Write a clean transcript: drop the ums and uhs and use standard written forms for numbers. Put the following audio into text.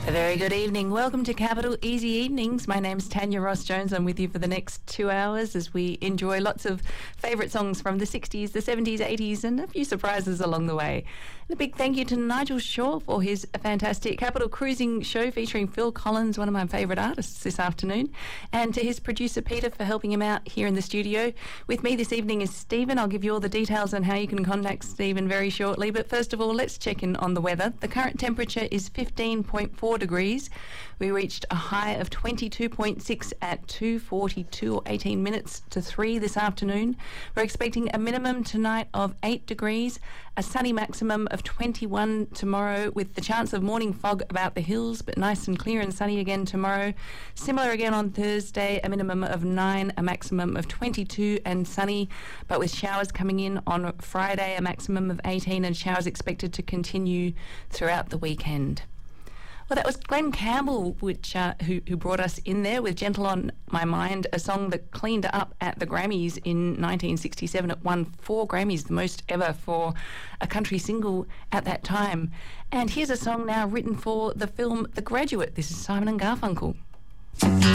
A very good evening. Welcome to Capital Easy Evenings. My name's Tanya Ross-Jones. I'm with you for the next 2 hours as we enjoy lots of favourite songs from the 60s, the 70s, 80s and a few surprises along the way. And a big thank you to Nigel Shaw for his fantastic Capital Cruising show featuring Phil Collins, one of my favourite artists this afternoon, and to his producer Peter for helping him out here in the studio. With me this evening is Stephen. I'll give you all the details on how you can contact Stephen very shortly, but first of all, let's check in on the weather. The current temperature is 15.4 degrees. We reached a high of 22.6 at 2:42 or 18 minutes to 3 this afternoon. We're expecting a minimum tonight of 8 degrees, a sunny maximum of 21 tomorrow with the chance of morning fog about the hills, but nice and clear and sunny again tomorrow. Similar again on Thursday, a minimum of 9, a maximum of 22 and sunny, but with showers coming in on Friday, a maximum of 18 and showers expected to continue throughout the weekend. Well, that was Glenn Campbell, who brought us in there with Gentle on My Mind, a song that cleaned up at the Grammys in 1967. It won 4 Grammys, the most ever for a country single at that time. And here's a song now written for the film The Graduate. This is Simon and Garfunkel.